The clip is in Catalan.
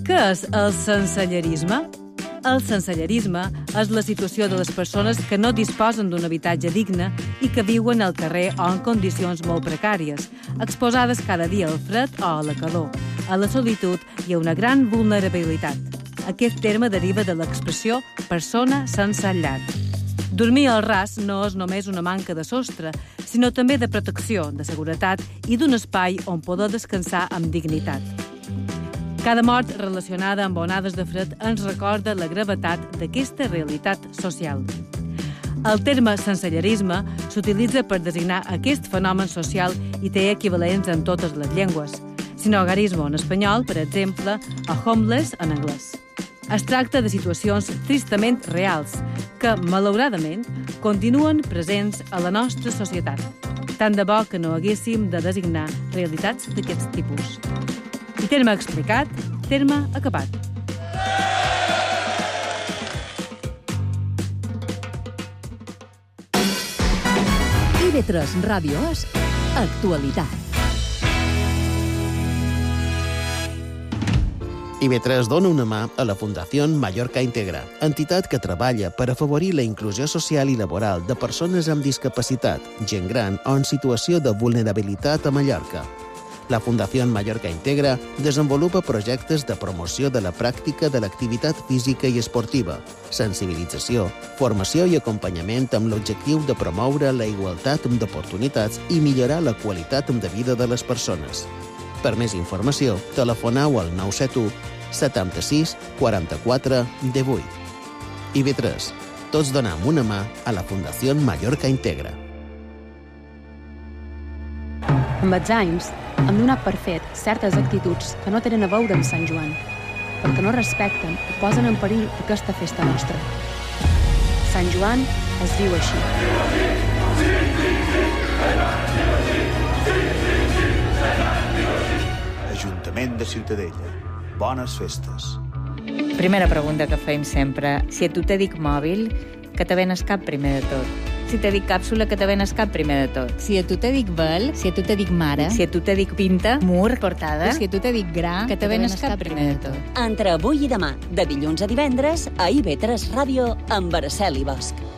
Què és el sensellerisme? El sensellerisme és la situació de les persones que no disposen d'un habitatge digne i que viuen al carrer o en condicions molt precàries, exposades cada dia al fred o a la calor, a la solitud i a una gran vulnerabilitat. Aquest terme deriva de l'expressió persona sense llar. Dormir al ras no és només una manca de sostre, sinó també de protecció, de seguretat i d'un espai on poder descansar amb dignitat. Cada mort relacionada amb onades de fred ens recorda la gravetat d'aquesta realitat social. El terme sensellerisme s'utilitza per designar aquest fenomen social i té equivalents en totes les llengües. Sinogarismo en espanyol, per exemple, o homeless en anglès. Es tracta de situacions tristament reals que, malauradament, continuen presents a la nostra societat. Tant de bo que no haguéssim de designar realitats d'aquest tipus. I terme explicat, terme acabat. IB3 Ràdio és actualitat. IB3 dona una mà a la Fundació Mallorca Integra, entitat que treballa per afavorir la inclusió social i laboral de persones amb discapacitat, gent gran o en situació de vulnerabilitat a Mallorca. La Fundació Mallorca Integra desenvolupa projectes de promoció de la pràctica de l'activitat física i esportiva, sensibilització, formació i acompanyament amb l'objectiu de promoure la igualtat d'oportunitats i millorar la qualitat de vida de les persones. Per més informació, telefoneu al 971 76 44 18. IB3. Tots donem una mà a la Fundació Mallorca Integra. Amb els anys, hem donat per fet certes actituds que no tenen a veure amb Sant Joan, perquè no respecten i posen en perill aquesta festa nostra. Sant Joan es diu així. Ajuntament de Ciutadella. Bones festes. Primera pregunta que feim sempre. Si a tu te dic mòbil, que te ven el cap primer de tot. Si te dic càpsula, que te ven el cap primer de tot. Si a tu te dic vel, si a tu te dic mare. Si a tu te dic pinta, mur, portada. Si a tu te dic gra, que te ven el cap primer de tot. Entre avui i demà, de dilluns a divendres, a IB3 Ràdio, amb Araceli Bosch.